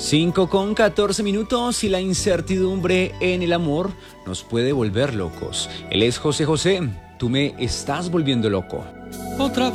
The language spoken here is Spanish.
5:14 y la incertidumbre en el amor nos puede volver locos. Él es José José, tú me estás volviendo loco. Otra